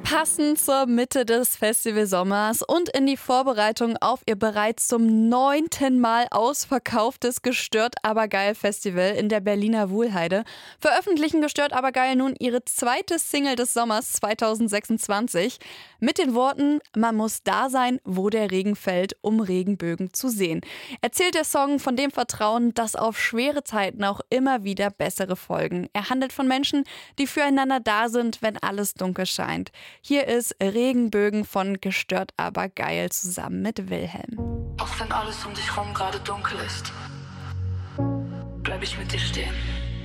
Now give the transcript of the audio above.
Passend zur Mitte des Festivalsommers und in die Vorbereitung auf ihr bereits zum 9. Mal ausverkauftes Gestört aber geil Festival in der Berliner Wuhlheide veröffentlichen Gestört aber geil nun ihre zweite Single des Sommers 2026 mit den Worten: Man muss da sein, wo der Regen fällt, um Regenbögen zu sehen. Erzählt der Song von dem Vertrauen, dass auf schwere Zeiten auch immer wieder bessere folgen. Er handelt von Menschen, die füreinander da sind, wenn alles dunkel scheint. Hier ist Regenbögen von Gestört aber geil zusammen mit Wilhelm. Auch wenn alles um dich rum gerade dunkel ist, bleib ich mit dir stehen.